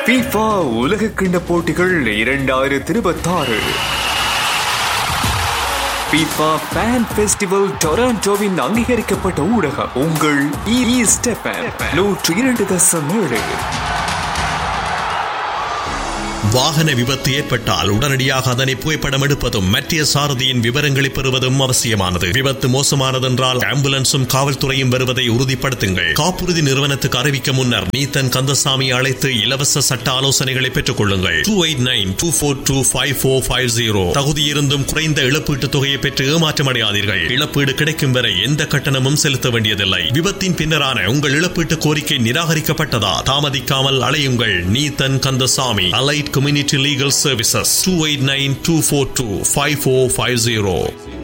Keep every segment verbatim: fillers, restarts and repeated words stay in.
FIFA உலகக்கிண்ண போட்டிகள் இரண்டாயிரத்தி இருபத்தாறு FIFA Fan Festival டொராண்டோவின் அங்கீகரிக்கப்பட்ட ஊடகம் உங்கள் ஈஸ்டெஃபன் நூற்றி இரண்டு தசம் ஏழு. வாகன விபத்து ஏற்பட்டால் உடனடியாக அதனை புகைப்படம் எடுப்பதும் மத்திய சாரதியின் விவரங்களை பெறுவதும் அவசியமானது. விபத்து மோசமானதென்றால் ஆம்புலன்ஸும் காவல்துறையும் வருவதை உறுதிப்படுத்துங்கள். காப்புறுதி நிறுவனத்துக்கு அறிவிக்க முன்னர் நீத்தன் கந்தசாமி அழைத்து இலவச சட்ட ஆலோசனைகளை பெற்றுக் கொள்ளுங்கள். Two eight nine two four two five four five zero. தகுதியிருந்தும் குறைந்த இழப்பீட்டு தொகையை பெற்று ஏமாற்றமடையாதீர்கள். இழப்பீடு கிடைக்கும் வரை எந்த கட்டணமும் செலுத்த வேண்டியதில்லை. விபத்தின் பின்னரான உங்கள் இழப்பீட்டு கோரிக்கை நிராகரிக்கப்பட்டதா? தாமதிக்காமல் அலையுங்கள். Neethan Kandasamy, allied Community Legal Services, two eight nine two four two five four five zero.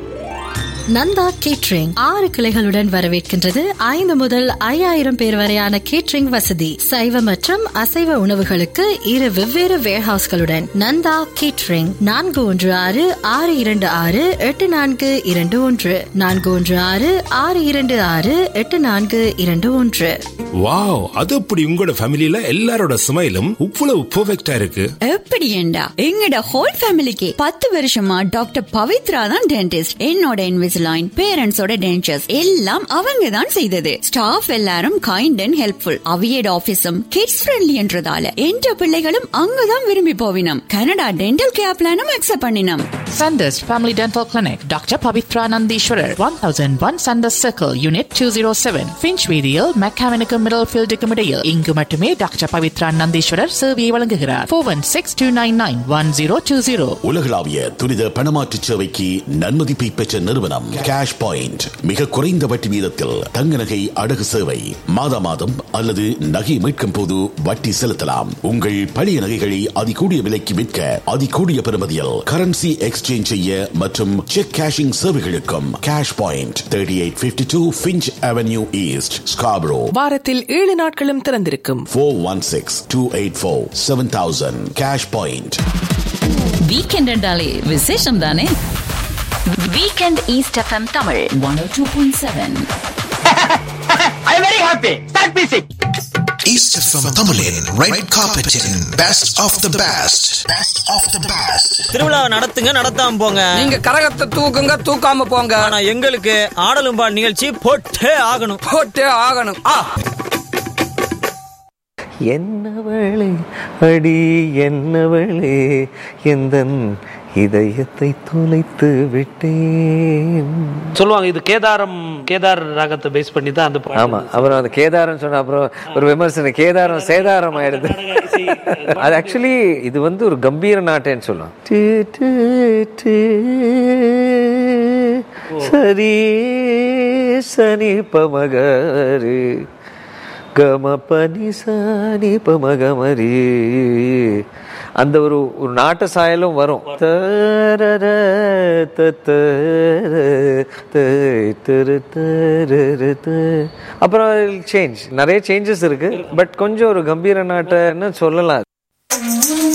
Nanda catering ஆறு கிளைகளுடன் வரவேற்கின்றது. ஐந்து முதல் ஐயாயிரம் பேர் வரையான கேட்ரிங் வசதி, சைவ மற்றும் அசைவ உணவுகளுக்கு இரு வெவ்வேறு வேர்ஹவுஸ்களுடன். நந்தா கேட்ரிங் நான்கு ஒன்று ஆறு ஆறு இரண்டு ஆறு எட்டு நான்கு இரண்டு ஒன்று நான்கு ஒன்று ஆறு ஆறு இரண்டு ஆறு எட்டு நான்கு இரண்டு ஒன்று. வாவ், அது அப்படி உங்களோட ஃபேமிலில எல்லாரோட ஸ்மைலும் இவ்வளவு பெர்ஃபெக்ட்டா இருக்கு. எப்படி ஏண்டா எங்கட ஹோல் ஃபேமிலிக்கு பத்து வருஷமா டாக்டர் பவித்ரா தான் டென்டிஸ்ட். என்னோட இன்விசிலைன், பேரண்ட்ஸோட டென்டர்ஸ் எல்லாம் அவங்க தான் செய்தது. ஸ்டாஃப் எல்லாரும் kind and helpful. அவியட் ஆபீஸும் kids friendly என்றதால என்ற பிள்ளைகளும் அங்கதான் விரும்பி போவினம். கனடா டென்டல் கேர் பிளானும் அக்செப்ட் பண்ணினோம். Sanders Family Dental Clinic, Doctor Pavitra Nandishwarar, one thousand one Sanders Circle, Unit two oh seven, Finchweedial, Mechanical Middlefield Decomedial. இங்கு மட்டுமே டாக்டர் பவித்ரா நந்தீஸ்வரர் சேவையை வழங்குகிறார். four one six two nine nine one zero two zero. உலகளாவிய துரித பணமாற்று சேவைக்கு நன்மதிப்பை பெற்ற நிறுவனம் கேஷ் பாயிண்ட். மிக குறைந்த வட்டி வீதத்தில் தங்க நகை அடகு சேவை. மாதா மாதம் அல்லது நகை மீட்கும் போது வட்டி செலுத்தலாம். உங்கள் பழைய நகைகளை அதிகூடிய விலைக்கு விற்க அதிகூடிய பெறுமதியில் கரன்சி எக்ஸ்சேஞ்ச் செய்ய மற்றும் check cashing சேவைகளுக்கும் cash point thirty eight fifty-two Finch Avenue East, Scarborough. வாரத்தில் ஏழு நாட்களும் திறந்திருக்கும். four one six two eight four seven thousand cash point. Weekend என்றாலே விசேஷம் தானே. Weekend east FM Tamil one oh two point seven. I'm very happy. Start music. East F M தமிழின் Red Carpetin Best of the Best. Best of the Best. திருவிழா நடத்துங்க, நடத்தாம போங்க. நீங்க கரகத்தை தூக்குங்க, தூக்காம போங்க. ஆனா எங்களுக்கு ஆடலும் பாடல் நிகழ்ச்சி போட்டே ஆகணும், போட்டே ஆகணும். ஆ என்னவளே அடி என்னவளே எந்தன் இதயத்தை தொலைத்து விட்டேன் சொல்லுவாங்க. இது கேதாரம் கேதார் ராகத்தை பேஸ் பண்ணி தான் அந்த பாட்டு. ஆமா, அப்புறம் அந்த கேதாரம் சொன்ன அப்புறம் ஒரு விமர்சனம், கேதாரம் சேதாரம் ஆயிடுது. அது ஆக்சுவலி இது வந்து ஒரு கம்பீர நாட்டேன்னு சொல்லலாம். சரி சனி பமகரி கம பனி சனி பமகமரி, அந்த ஒரு ஒரு நாட்டு சாயலும் வரும். அப்புறம் சேஞ்ச் நிறைய சேஞ்சஸ் இருக்கு. பட் கொஞ்சம் ஒரு கம்பீர நாட்டைன்னு சொல்லலாம்.